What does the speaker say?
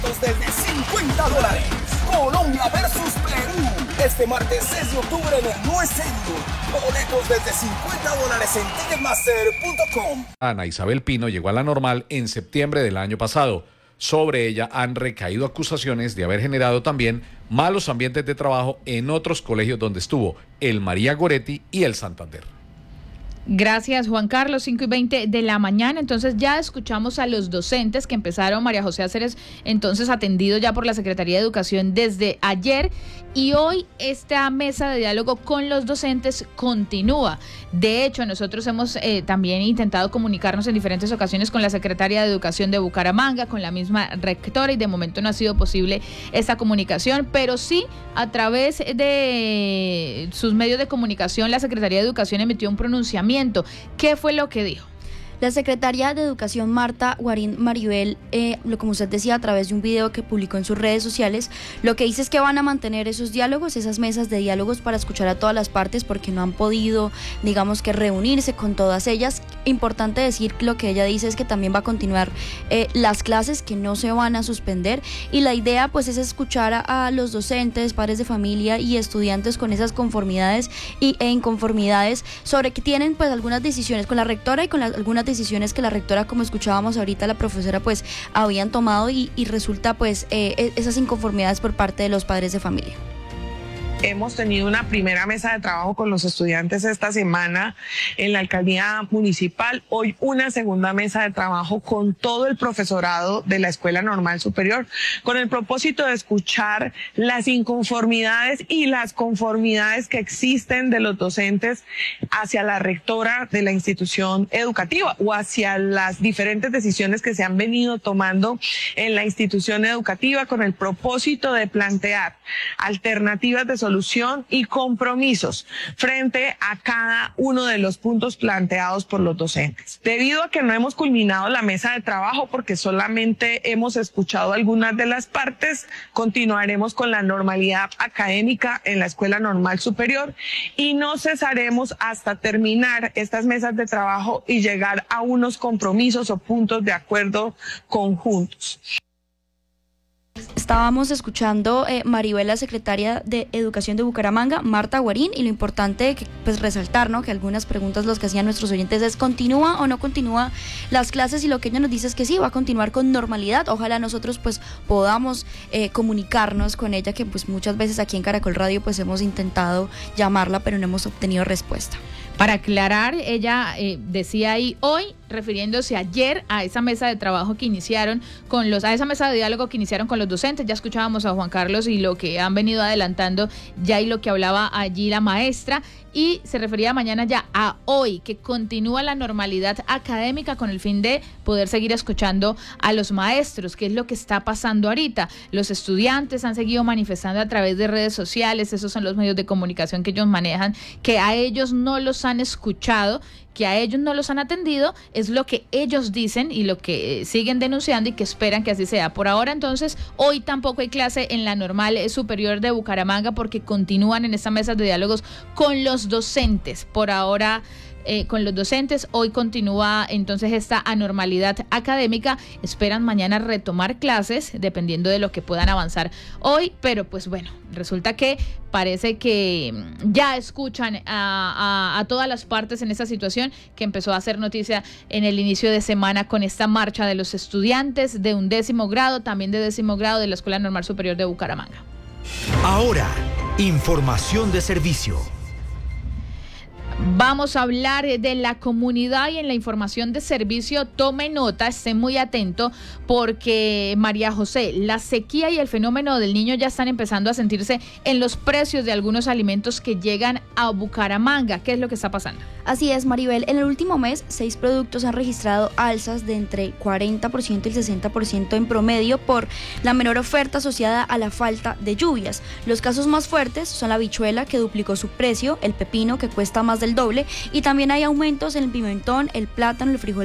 Desde $50. Colombia versus Perú. Este martes 6 de octubre en el No Estadio. Boletos desde $50 en ticketmaster.com. Ana Isabel Pino llegó a la Normal en septiembre del año pasado. Sobre ella han recaído acusaciones de haber generado también malos ambientes de trabajo en otros colegios donde estuvo, el María Goretti y el Santander. Gracias, Juan Carlos. 5:20 de la mañana. Entonces ya escuchamos a los docentes que empezaron. María José Aceres, entonces atendido ya por la Secretaría de Educación desde ayer, y hoy esta mesa de diálogo con los docentes continúa. De hecho, nosotros hemos también intentado comunicarnos en diferentes ocasiones con la Secretaria de Educación de Bucaramanga, con la misma rectora, y de momento no ha sido posible esta comunicación, pero sí a través de sus medios de comunicación la Secretaría de Educación emitió un pronunciamiento. ¿Qué fue lo que dijo? La secretaria de Educación, Marta Guarín Maribel, como usted decía, a través de un video que publicó en sus redes sociales, lo que dice es que van a mantener esos diálogos, esas mesas de diálogos para escuchar a todas las partes, porque no han podido, digamos, que reunirse con todas ellas. Importante decir que lo que ella dice es que también va a continuar las clases, que no se van a suspender, y la idea pues es escuchar a los docentes, padres de familia y estudiantes con esas conformidades e inconformidades sobre que tienen pues algunas decisiones con la rectora y con algunas decisiones que la rectora, como escuchábamos ahorita, la profesora pues habían tomado, y resulta pues esas inconformidades por parte de los padres de familia. Hemos tenido una primera mesa de trabajo con los estudiantes esta semana en la alcaldía municipal. Hoy una segunda mesa de trabajo con todo el profesorado de la Escuela Normal Superior, con el propósito de escuchar las inconformidades y las conformidades que existen de los docentes hacia la rectora de la institución educativa o hacia las diferentes decisiones que se han venido tomando en la institución educativa, con el propósito de plantear alternativas de solución y compromisos frente a cada uno de los puntos planteados por los docentes. Debido a que no hemos culminado la mesa de trabajo porque solamente hemos escuchado algunas de las partes, continuaremos con la normalidad académica en la Escuela Normal Superior y no cesaremos hasta terminar estas mesas de trabajo y llegar a unos compromisos o puntos de acuerdo conjuntos. Estábamos escuchando Maribel, la secretaria de Educación de Bucaramanga, Marta Guarín, y lo importante que pues resaltar, ¿no?, que algunas preguntas los que hacían nuestros oyentes es: ¿continúa o no continúa las clases? Y lo que ella nos dice es que sí, va a continuar con normalidad. Ojalá nosotros pues podamos comunicarnos con ella, que pues muchas veces aquí en Caracol Radio pues hemos intentado llamarla, pero no hemos obtenido respuesta. Para aclarar, ella decía ahí hoy, refiriéndose ayer a esa mesa de trabajo que iniciaron a esa mesa de diálogo que iniciaron con los docentes. Ya escuchábamos a Juan Carlos y lo que han venido adelantando ya, y lo que hablaba allí la maestra, y se refería mañana ya a hoy, que continúa la normalidad académica con el fin de poder seguir escuchando a los maestros, que es lo que está pasando ahorita. Los estudiantes han seguido manifestando a través de redes sociales, esos son los medios de comunicación que ellos manejan, que a ellos no los han escuchado, que a ellos no los han atendido, es lo que ellos dicen y lo que siguen denunciando, y que esperan que así sea. Por ahora, entonces, hoy tampoco hay clase en la Normal Superior de Bucaramanga porque continúan en esta mesa de diálogos con los docentes. Por ahora, con los docentes, hoy continúa entonces esta anormalidad académica. Esperan mañana retomar clases dependiendo de lo que puedan avanzar hoy, pero pues bueno, resulta que parece que ya escuchan a todas las partes en esta situación que empezó a hacer noticia en el inicio de semana con esta marcha de los estudiantes de 11º grado, también de 10º grado de la Escuela Normal Superior de Bucaramanga. Ahora, información de servicio. Vamos a hablar de la comunidad, y en la información de servicio tome nota, esté muy atento, porque María José, la sequía y el fenómeno del Niño ya están empezando a sentirse en los precios de algunos alimentos que llegan a Bucaramanga. ¿Qué es lo que está pasando? Así es, Maribel. En el último mes, 6 productos han registrado alzas de entre 40% y 60% en promedio por la menor oferta asociada a la falta de lluvias. Los casos más fuertes son la habichuela, que duplicó su precio, el pepino, que cuesta más del doble, y también hay aumentos en el pimentón, el plátano, el frijol